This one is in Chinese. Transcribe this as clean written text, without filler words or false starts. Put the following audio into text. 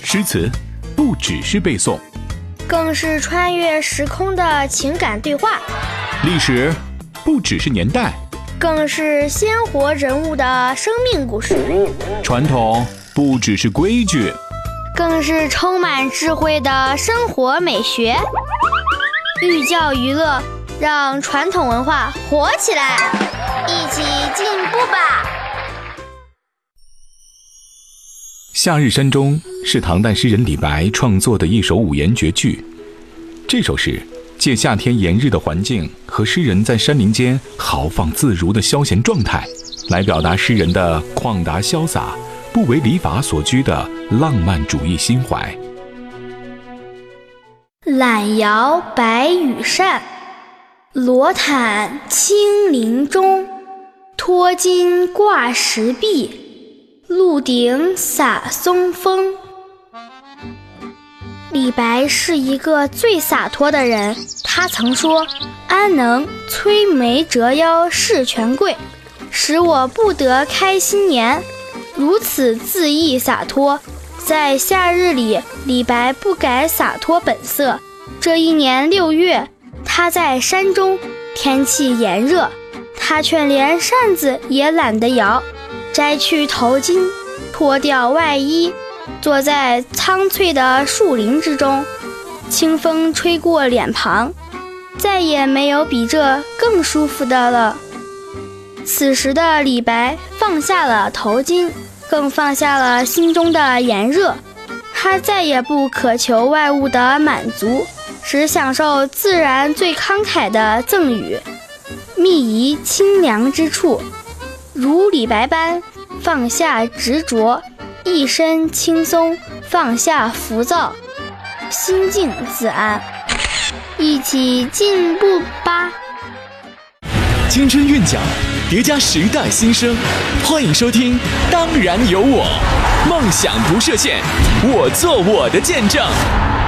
诗词不只是背诵， 更是穿越时空的情感对话； 历史不只是年代， 更是鲜活人物的生命故事； 传统不只是规矩， 更是充满智慧的生活美学。寓教于乐，让传统文化活起来，一起进步吧！ 《夏日山中》是唐代诗人李白创作的一首五言绝句。这首诗借夏天炎热的环境和诗人在山林间豪放自如的消闲状态，来表达诗人的旷达潇洒、不为礼法所拘的浪漫主义心怀。 懒摇白羽扇，罗毯轻林中。脱巾挂石壁，鹿顶洒松风。李白是一个最洒脱的人，他曾说：安能摧眉折腰事权贵，使我不得开新年。如此恣意洒脱，在夏日里，李白不改洒脱本色。这一年6月，他在山中，天气炎热，他却连扇子也懒得摇，摘去头巾，脱掉外衣，坐在苍翠的树林之中，清风吹过脸庞，再也没有比这更舒服的了。此时的李白放下了头巾，更放下了心中的炎热，他再也不渴求外物的满足，只享受自然最慷慨的赠予，觅宜清凉之处，如李白般放下执着，一身轻松，放下浮躁，心静自安，一起进步吧！ 青春韵脚，叠加时代新生，欢迎收听《当然有我》，梦想不设限，我做我的见证。